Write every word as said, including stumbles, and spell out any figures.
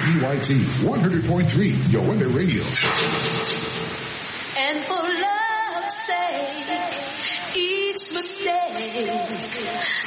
P Y T one hundred point three, Yowanda Radio. And for love's sake, each mistake